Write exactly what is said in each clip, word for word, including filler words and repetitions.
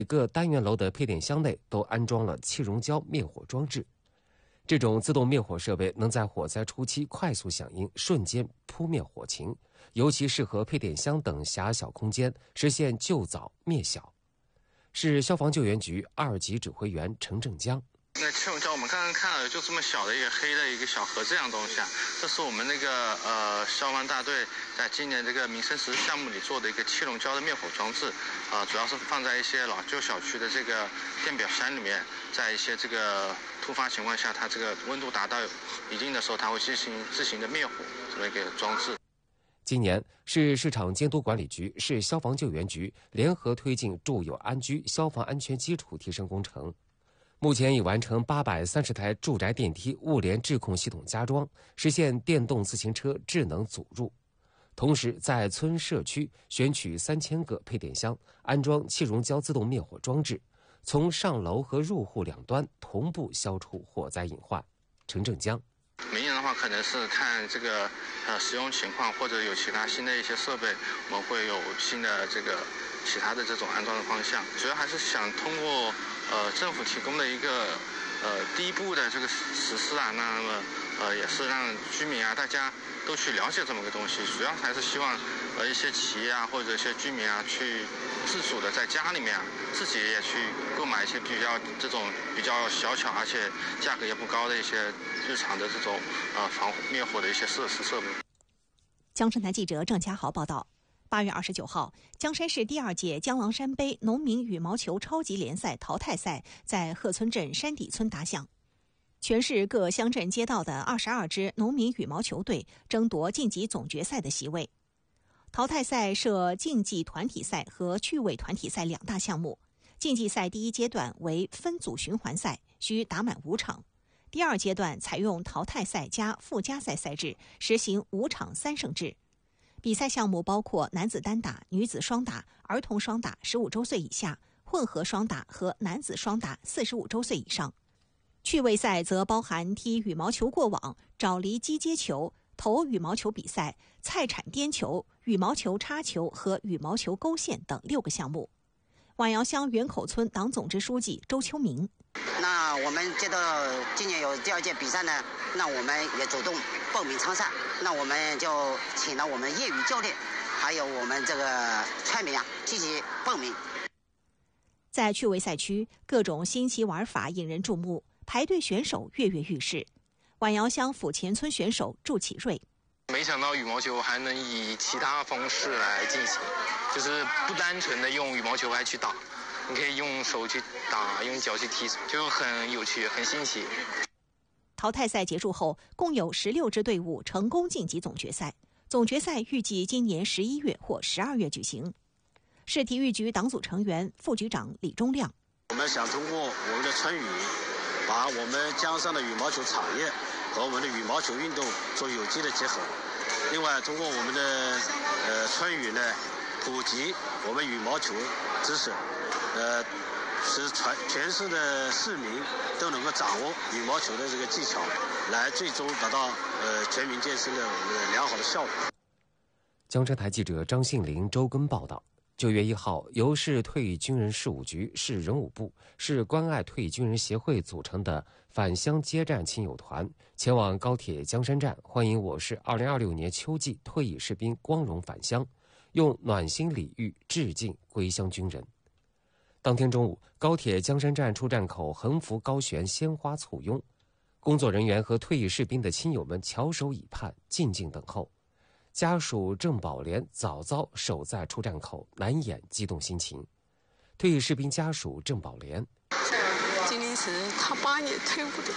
每个单元楼的配电箱内都安装了气溶胶灭火装置。这种自动灭火设备能在火灾初期快速响应，瞬间扑灭火情，尤其适合配电箱等狭小空间，实现救早灭小。市消防救援局二级指挥员陈正江。 那气溶胶我们刚刚看到就这么小的一个黑的一个小盒这样东西啊，这是我们那个呃消防大队在今年这个民生实施项目里做的一个气溶胶的灭火装置，啊、呃，主要是放在一些老旧小区的这个电表箱里面，在一些这个突发情况下，它这个温度达到一定的时候，它会进行自行的灭火这么一个装置。 今年，市市场监督管理局、市消防救援局联合推进住友安居消防安全基础提升工程。目前已完成八百三十台住宅电梯物联智控系统加装，实现电动自行车智能阻入。同时，在村社区选取三千个配电箱，安装气溶胶自动灭火装置，从上楼和入户两端同步消除火灾隐患。陈正江。 明年的话，可能是看这个呃使用情况，或者有其他新的一些设备，我们会有新的这个其他的这种安装的方向。主要还是想通过呃政府提供的一个呃第一步的这个实施啊，那么呃也是让居民啊大家都去了解这么个东西。主要还是希望呃一些企业啊或者一些居民啊去自主的在家里面啊自己也去购买一些比较这种比较小巧而且价格也不高的一些日常的这种呃防灭火的一些设施设备。 江山台记者郑家豪报道。八月二十九号，江山市第二届江郎山杯农民羽毛球超级联赛淘汰赛在鹤村镇山底村打响。全市各乡镇街道的二十二支农民羽毛球队争夺晋级总决赛的席位。淘汰赛设竞技团体赛和趣味团体赛两大项目。竞技赛第一阶段为分组循环赛，需打满五场。第二阶段采用淘汰赛加附加赛赛制，实行五场三胜制。比赛项目包括男子单打、女子双打、儿童双打十五周岁以下、混合双打和男子双打四十五周岁以上。趣味赛则包含踢羽毛球过网、找离击接球、投羽毛球比赛、菜铲颠球、羽毛球插球和羽毛球勾线等六个项目。宛窑乡元口村党总支书记周秋明。 那我们接到今年有第二届比赛呢，那我们也主动报名参赛，那我们就请了我们业余教练，还有我们这个村民啊积极报名。 在趣味赛区，各种新奇玩法引人注目，排队选手跃跃欲试。宛窑乡府前村选手祝启瑞。 没想到羽毛球还能以其他方式来进行，就是不单纯的用羽毛球拍去打，你可以用手去打，用脚去踢，就很有趣，很新奇。 淘汰赛结束后，共有十六支队伍成功晋级总决赛，总决赛预计今年十一月或十二月举行。市体育局党组成员、副局长李忠亮。 我们想通过我们的村语，把我们江上的羽毛球产业和我们的羽毛球运动做有机的结合。另外，通过我们的呃村语呢，普及我们羽毛球知识，呃，使全全市的市民都能够掌握羽毛球的这个技巧，来最终达到呃全民健身的我们的良好的效果。 江山台记者张信林、周根报道。九月一号，由市退役军人事务局、市人武部、市关爱退役军人协会组成的返乡接站亲友团前往高铁江山站，欢迎我市二零二六年秋季退役士兵光荣返乡，用暖心礼遇致敬归乡军人。当天中午，高铁江山站出站口横幅高悬，鲜花簇拥，工作人员和退役士兵的亲友们翘首以盼，静静等候。家属郑宝莲早早守在出站口，难掩激动心情。退役士兵家属郑宝莲： 今年是他八年退伍的，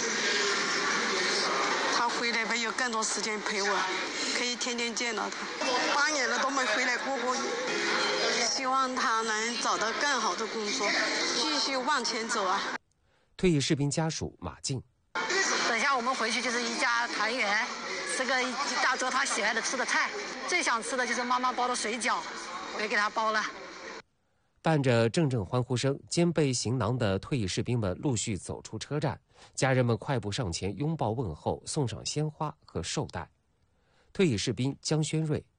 他回来吧有更多时间陪我，可以天天见到他。八年了都没回来过过夜，希望他能找到更好的工作，继续往前走啊。 退役士兵家属马静： 等下我们回去就是一家团圆。这个一大桌他喜爱的吃的菜，最想吃的就是妈妈包的水饺，我也给他包了。 伴着阵阵欢呼声，肩背行囊的退役士兵们陆续走出车站，家人们快步上前拥抱问候，送上鲜花和绶带。退役士兵江宣瑞：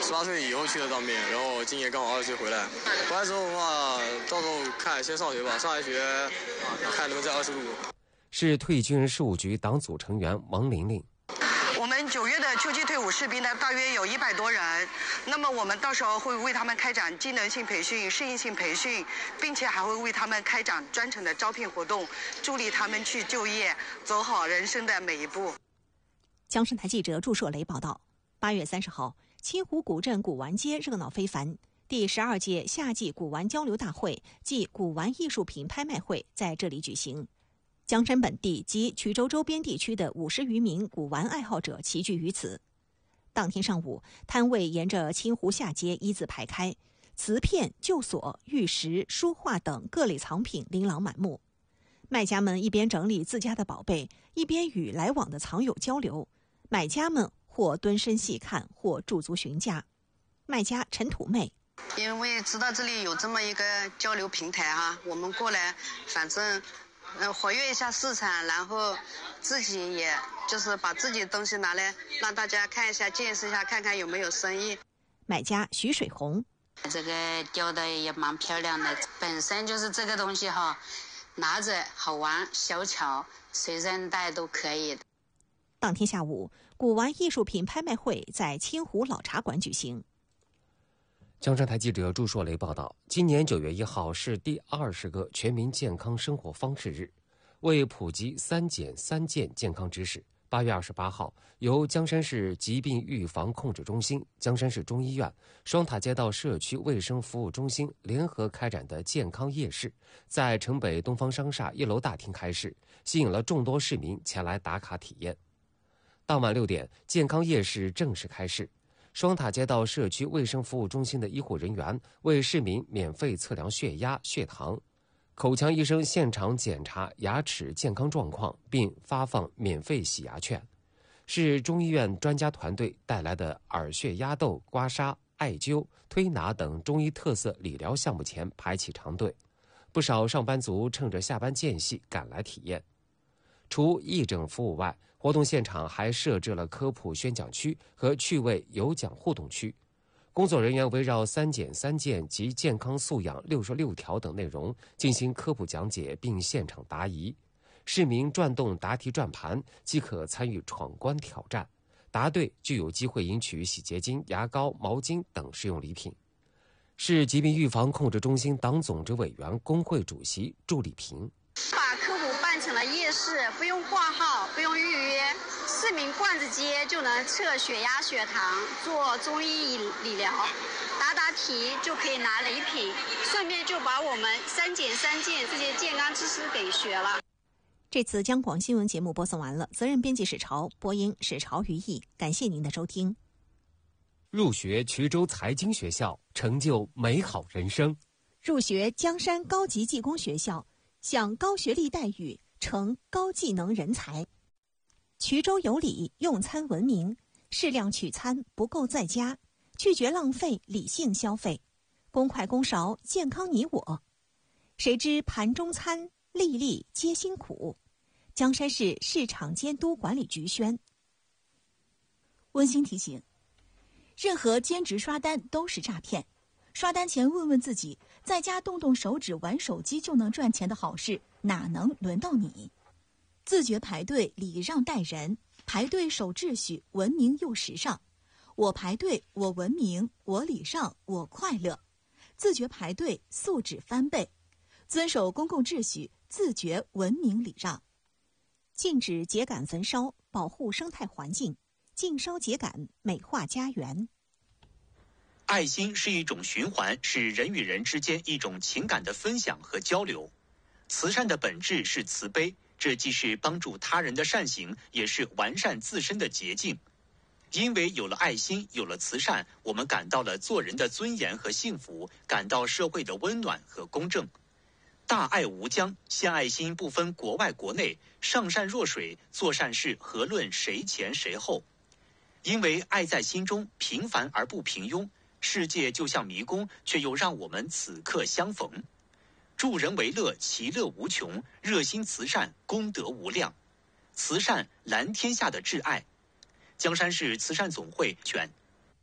十八岁以后去的当兵，然后今年刚好二十岁回来。回来之后的话，到时候看先上学吧，上完学看能不能再二十路。 是退役军人事务局党组成员王玲玲。 我们九月的秋季退伍士兵呢，大约有一百多人。那么我们到时候会为他们开展技能性培训、适应性培训，并且还会为他们开展专程的招聘活动，助力他们去就业，走好人生的每一步。 江山台记者祝硕雷报道。八月三十号，清湖古镇古玩街热闹非凡。第十二届夏季古玩交流大会暨古玩艺术品拍卖会在这里举行。江山本地及衢州周边地区的五十余名古玩爱好者齐聚于此。当天上午，摊位沿着清湖下街一字排开，瓷片、旧锁、玉石、书画等各类藏品琳琅满目。卖家们一边整理自家的宝贝，一边与来往的藏友交流。买家们或蹲身细看，或驻足询价。卖家陈土妹。 因为知道这里有这么一个交流平台哈，我们过来，反正，呃，活跃一下市场，然后自己也就是把自己的东西拿来让大家看一下，见识一下，看看有没有生意。 买家徐水红。 这个雕的也蛮漂亮的，本身就是这个东西哈，拿着好玩小巧，随身带都可以的。 当天下午，古玩艺术品拍卖会在清湖老茶馆举行。 江山台记者祝硕雷报道，今年九月一号是第二十个全民健康生活方式日，为普及三减三健健康知识，八月二十八号，由江山市疾病预防控制中心、江山市中医院、双塔街道社区卫生服务中心联合开展的健康夜市，在城北东方商厦一楼大厅开市，吸引了众多市民前来打卡体验。当晚六点，健康夜市正式开市。双塔街道社区卫生服务中心的医护人员为市民免费测量血压、血糖，口腔医生现场检查牙齿健康状况，并发放免费洗牙券。市中医院专家团队带来的耳穴压豆、刮痧、艾灸、推拿等中医特色理疗项目前排起长队，不少上班族趁着下班间隙赶来体验。除义诊服务外，活动现场还设置了科普宣讲区和趣味有奖互动区。工作人员围绕三减三健及健康素养六十六条等内容进行科普讲解，并现场答疑。市民转动答题转盘即可参与闯关挑战，答对就有机会赢取洗洁精、牙膏、毛巾等实用礼品。市疾病预防控制中心党总支委员工会主席祝丽萍。 把科普办成了夜市，不用挂号，不用预约，市民逛着街就能测血压、血糖，做中医理疗，答答题就可以拿礼品，顺便就把我们三减三健这些健康知识给学了。 这次央广新闻节目播送完了，责任编辑史潮，播音史潮于毅，感谢您的收听。 入学衢州财经学校，成就美好人生。 入学江山高级技工学校，享高学历待遇，成高技能人才。衢州有礼，用餐文明，适量取餐，不够在家，拒绝浪费，理性消费，公筷公勺，健康你我。谁知盘中餐，粒粒皆辛苦。江山市市场监督管理局宣。 温馨提醒：任何兼职刷单都是诈骗。刷单前问问自己，在家动动手指玩手机就能赚钱的好事，哪能轮到你？自觉排队，礼让待人，排队守秩序，文明又时尚。我排队，我文明，我礼让，我快乐。自觉排队，素质翻倍。遵守公共秩序，自觉文明礼让。 禁止秸秆焚烧，保护生态环境。禁烧秸秆，美化家园。 爱心是一种循环，是人与人之间一种情感的分享和交流。慈善的本质是慈悲，这既是帮助他人的善行，也是完善自身的捷径。因为有了爱心，有了慈善，我们感到了做人的尊严和幸福，感到社会的温暖和公正。大爱无疆，献爱心不分国外国内，上善若水，做善事何论谁前谁后。因为爱在心中，平凡而不平庸。世界就像迷宫，却又让我们此刻相逢。助人为乐，其乐无穷；热心慈善，功德无量。慈善，蓝天下的挚爱。江山市慈善总会全。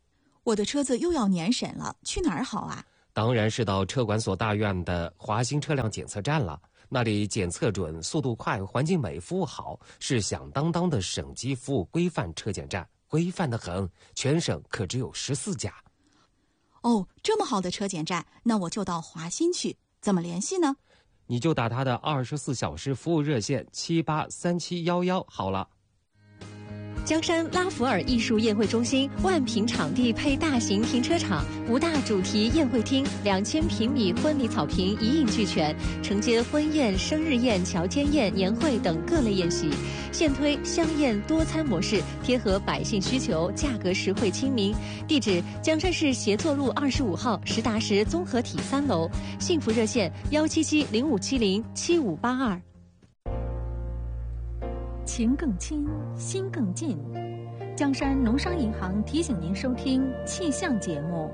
我的车子又要年审了，去哪儿好啊？ 当然是到车管所大院的华新车辆检测站了。那里检测准、速度快、环境美、服务好，是响当当的省级服务规范车检站，规范得很，全省可只有十四家。 哦，这么好的车检站，那我就到华新去。怎么联系呢？ 你就打他的二十四小时服务热线七八三七幺幺好了。 江山拉弗尔艺术宴会中心万平场地配大型停车场，五大主题宴会厅，两千平米婚礼草坪一应俱全，承接婚宴、生日宴、乔迁宴、年会等各类宴席。现推香宴多餐模式，贴合百姓需求，价格实惠亲民。地址：江山市协作路二十五号实达实综合体三楼。幸福热线：幺七七零五七零七五八二。 情更亲，心更近。江山农商银行提醒您收听气象节目。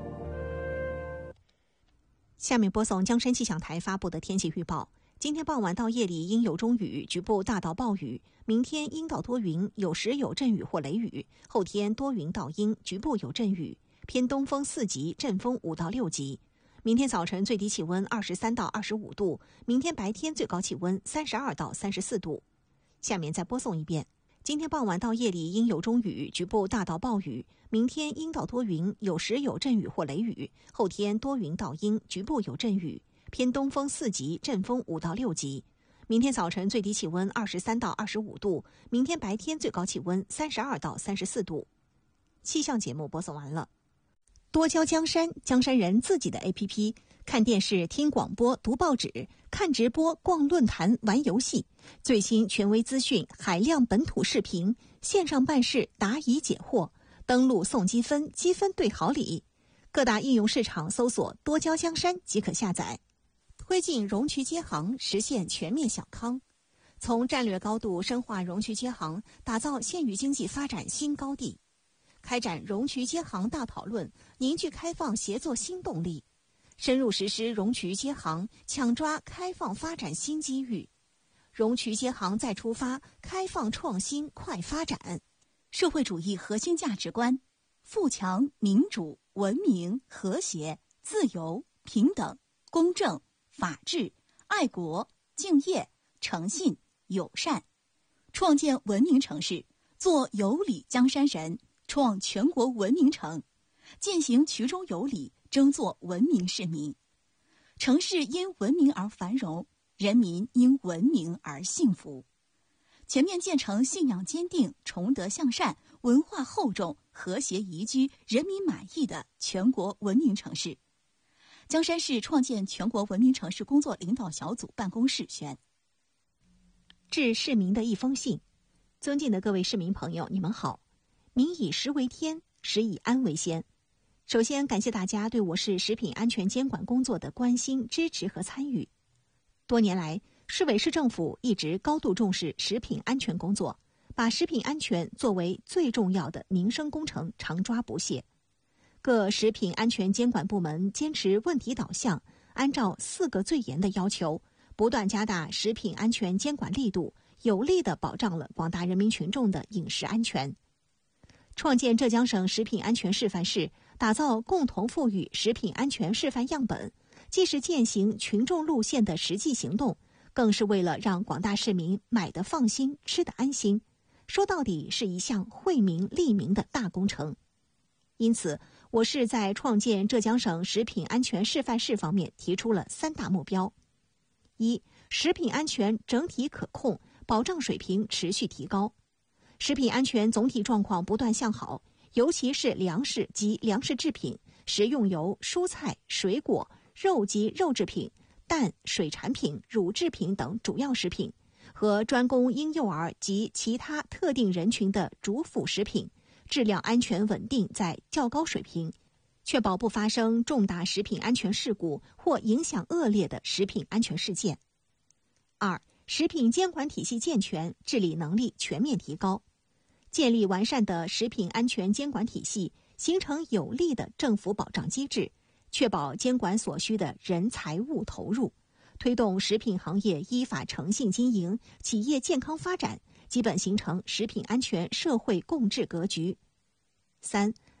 下面播送江山气象台发布的天气预报。今天傍晚到夜里阴有中雨，局部大到暴雨。明天阴到多云，有时有阵雨或雷雨。后天多云到阴，局部有阵雨，偏东风四级，阵风五到六级。明天早晨最低气温二十三到二十五度，明天白天最高气温三十二到三十四度。下面再播送一遍。今天傍晚到夜里阴有中雨，局部大到暴雨。明天阴到多云，有时有阵雨或雷雨。后天多云到阴，局部有阵雨，偏东风四级，阵风五到六级。明天早晨最低气温二十三到二十五度，明天白天最高气温三十二到三十四度。气象节目播送完了。多交江山，江山人自己的 A P P， 看电视、听广播、读报纸、看直播、逛论坛、玩游戏，最新权威资讯、海量本土视频，线上办事、答疑解惑，登录送积分，积分兑好礼。各大应用市场搜索多交江山即可下载。推进容渠接行，实现全面小康。从战略高度深化容渠接行，打造县域经济发展新高地。开展容渠接行大讨论，凝聚开放协作新动力，深入实施容渠接行，抢抓开放发展新机遇。容渠接行再出发，开放创新快发展。 社会主义核心价值观：富强、民主、文明、和谐、自由、平等、公正、法治、爱国、敬业、诚信、友善。创建文明城市，做有礼江山人，创全国文明城，践行衢中有礼，争做文明市民。城市因文明而繁荣，人民因文明而幸福。全面建成信仰坚定、崇德向善、文化厚重、和谐宜居、人民满意的全国文明城市。江山市创建全国文明城市工作领导小组办公室宣。 致市民的一封信。尊敬的各位市民朋友，你们好。民以食为天，食以安为先。首先感谢大家对我市食品安全监管工作的关心、支持和参与。多年来，市委市政府一直高度重视食品安全工作，把食品安全作为最重要的民生工程，常抓不懈。各食品安全监管部门坚持问题导向，按照四个最严的要求，不断加大食品安全监管力度，有力地保障了广大人民群众的饮食安全。创建浙江省食品安全示范室，打造共同富裕食品安全示范样本，既是践行群众路线的实际行动，更是为了让广大市民买得放心、吃得安心。说到底是一项惠民利民的大工程。因此，我市在创建浙江省食品安全示范室方面提出了三大目标：一、食品安全整体可控，保障水平持续提高。食品安全总体状况不断向好，尤其是粮食及粮食制品、食用油、蔬菜、水果、肉及肉制品、蛋、水产品、乳制品等主要食品和专供婴幼儿及其他特定人群的主辅食品，质量安全稳定在较高水平，确保不发生重大食品安全事故或影响恶劣的食品安全事件。二、食品监管体系健全，治理能力全面提高。建立完善的食品安全监管体系，形成有力的政府保障机制，确保监管所需的人财物投入，推动食品行业依法诚信经营，企业健康发展，基本形成食品安全社会共治格局。三、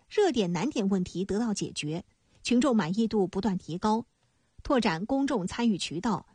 热点难点问题得到解决，群众满意度不断提高，拓展公众参与渠道，